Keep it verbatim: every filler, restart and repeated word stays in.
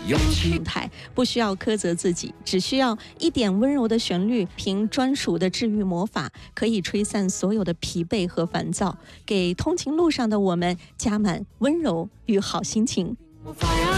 勇气。 态不需要苛责自己，只需要一点温柔的旋律，凭专属的治愈魔法，可以吹散所有的疲惫和烦躁，给通勤路上的我们加满温柔与好心情。 我发芽